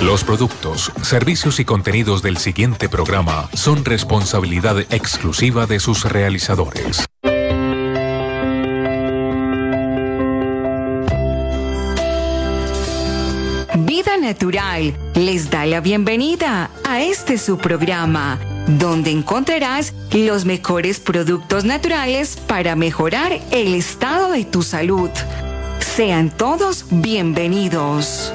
Los productos, servicios y contenidos del siguiente programa son responsabilidad exclusiva de sus realizadores. Vida Natural les da la bienvenida a este su programa, donde encontrarás los mejores productos naturales para mejorar el estado de tu salud. Sean todos bienvenidos.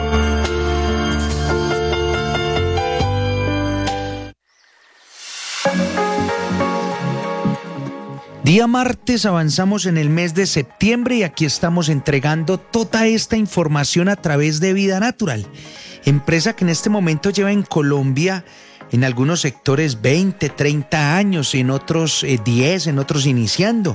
Día martes avanzamos en el mes de septiembre y aquí estamos entregando toda esta información a través de Vida Natural, empresa que en este momento lleva en Colombia en algunos sectores 20, 30 años, en otros 10, en otros iniciando.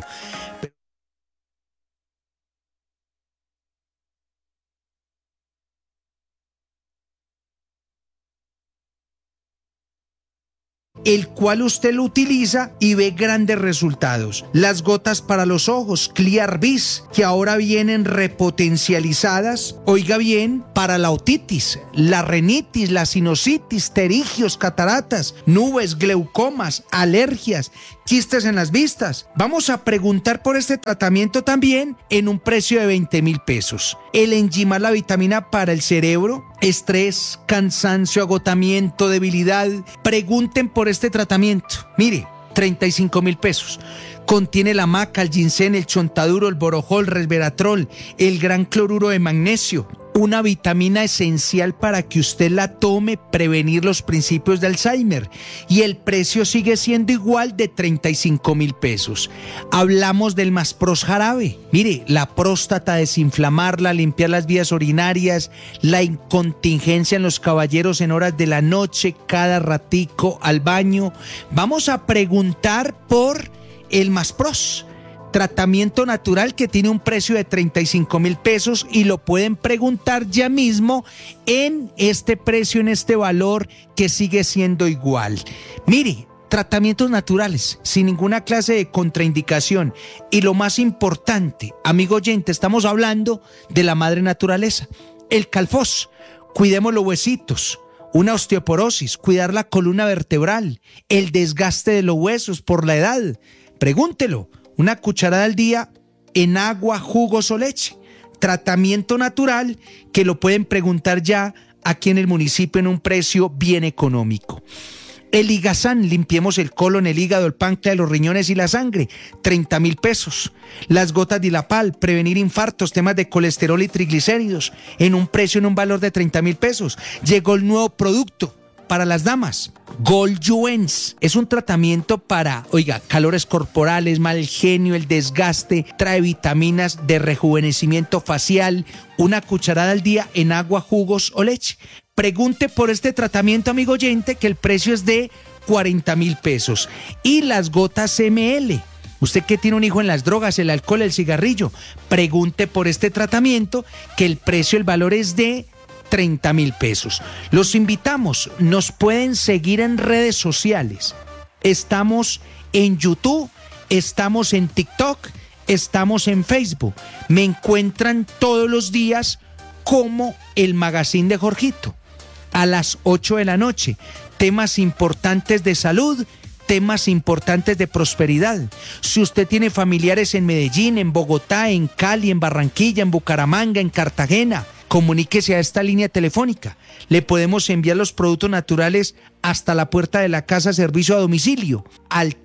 El cual usted lo utiliza y ve grandes resultados. Las gotas para los ojos, Clear Vis, que ahora vienen repotencializadas, oiga bien, para la otitis, la rinitis, la sinusitis, pterigios, cataratas, nubes, glaucomas, alergias, quistes en las vistas. Vamos a preguntar por este tratamiento también en un precio de 20,000 pesos. El enzimar la vitamina para el cerebro, estrés, cansancio, agotamiento, debilidad. Pregunten por este tratamiento. Mire, 35,000 pesos. Contiene la maca, el ginseng, el chontaduro, el borojol, resveratrol, el gran cloruro de magnesio. Una vitamina esencial para que usted la tome, prevenir los principios de Alzheimer. Y el precio sigue siendo igual de 35,000 pesos. Hablamos del Maspros jarabe. Mire, la próstata, desinflamarla, limpiar las vías urinarias, la incontingencia en los caballeros en horas de la noche, cada ratico al baño. Vamos a preguntar por el Maspros. Tratamiento natural que tiene un precio de 35,000 pesos y lo pueden preguntar ya mismo en este precio, en este valor que sigue siendo igual. Mire, tratamientos naturales sin ninguna clase de contraindicación y lo más importante, amigo oyente, estamos hablando de la madre naturaleza. El Calfos, cuidemos los huesitos. Una osteoporosis, cuidar la columna vertebral, el desgaste de los huesos por la edad. Pregúntelo. Una cucharada al día en agua, jugos o leche. Tratamiento natural que lo pueden preguntar ya aquí en el municipio en un precio bien económico. El Ligazán, limpiemos el colon, el hígado, el páncreas, los riñones y la sangre, 30,000 pesos. Las gotas de Dilapal, prevenir infartos, temas de colesterol y triglicéridos, en un precio, en un valor de 30,000 pesos. Llegó el nuevo producto para las damas, Goljuens. Es un tratamiento para, calores corporales, mal genio, el desgaste, trae vitaminas de rejuvenecimiento facial, una cucharada al día en agua, jugos o leche. Pregunte por este tratamiento, amigo oyente, que el precio es de 40,000 pesos. Y las gotas ML. Usted que tiene un hijo en las drogas, el alcohol, el cigarrillo, pregunte por este tratamiento, que el precio, el valor es de 30,000 pesos. Los invitamos, nos pueden seguir en redes sociales. Estamos en YouTube, estamos en TikTok, estamos en Facebook. Me encuentran todos los días como el Magazine de Jorgito. A las 8 de la noche. Temas importantes de salud, temas importantes de prosperidad. Si usted tiene familiares en Medellín, en Bogotá, en Cali, en Barranquilla, en Bucaramanga, en Cartagena, comuníquese a esta línea telefónica. Le podemos enviar los productos naturales hasta la puerta de la casa, servicio a domicilio, al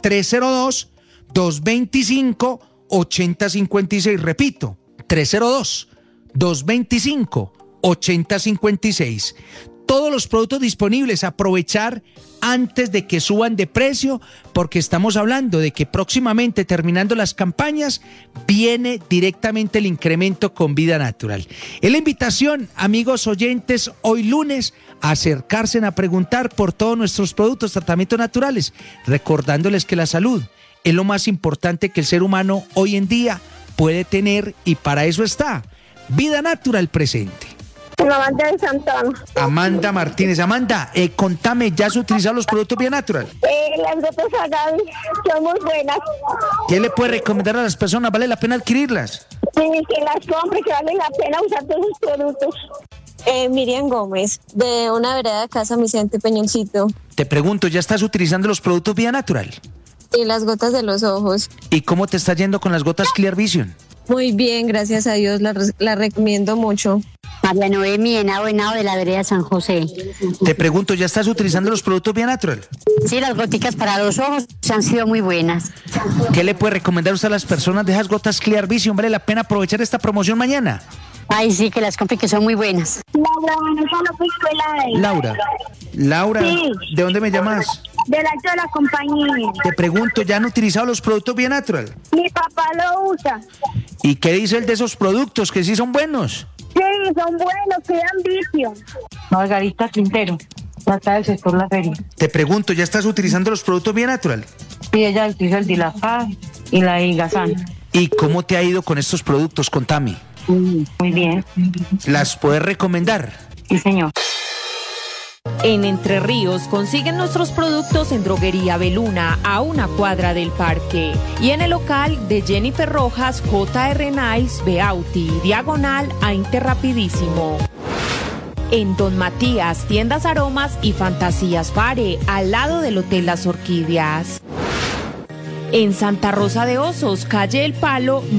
302-225-8056. Repito, 302-225-8056. Todos los productos disponibles, aprovechar antes de que suban de precio, porque estamos hablando de que próximamente, terminando las campañas, viene directamente el incremento con Vida Natural. Es la invitación, amigos oyentes, hoy lunes, a acercarse a preguntar por todos nuestros productos, tratamientos naturales, recordándoles que la salud es lo más importante que el ser humano hoy en día puede tener, y para eso está Vida Natural presente. Amanda de Santana. Amanda Martínez. Amanda, contame, ¿ya has utilizado los productos Vida Natural? Las gotas Agavi son muy buenas. ¿Qué le puede recomendar a las personas? ¿Vale la pena adquirirlas? Sí, que las compre, que vale la pena usar todos sus productos. Miriam Gómez, de una vereda de Casa Vicente Peñoncito. Te pregunto, ¿ya estás utilizando los productos Vía Natural? Y las gotas de los ojos. ¿Y cómo te está yendo con las gotas Clear Vision? Muy bien, gracias a Dios, la recomiendo mucho. María Noemi Henao de la vereda San José. Te pregunto, ¿ya estás utilizando los productos Vía Natural? Sí, las goticas para los ojos han sido muy buenas. ¿Qué le puede recomendar usted a las personas de esas gotas Clear Vision? ¿Vale la pena aprovechar esta promoción mañana? Ay, sí, que las compre, que son muy buenas. Laura Vanessa López Peláez. Laura, Sí. ¿de dónde me llamas? Del alto de la compañía. Te pregunto, ¿ya han utilizado los productos Vía Natural? Mi papá lo usa. ¿Y qué dice él de esos productos, que sí son buenos? Sí, son buenos, que dan vicio. Margarita Quintero, acá del sector La Feria. Te pregunto, ¿ya estás utilizando los productos Vía Natural? Y ella utiliza el Dilafaz y la Igazán. ¿Y cómo te ha ido con estos productos? Contame. Muy bien. ¿Las puedes recomendar? Sí, señor. En Entre Ríos consiguen nuestros productos en Droguería Beluna, a una cuadra del parque. Y en el local de Jennifer Rojas, J.R. Niles, Beauty, diagonal a Interrapidísimo. En Don Matías, Tiendas Aromas y Fantasías Fare, al lado del Hotel Las Orquídeas. En Santa Rosa de Osos, calle El Palo,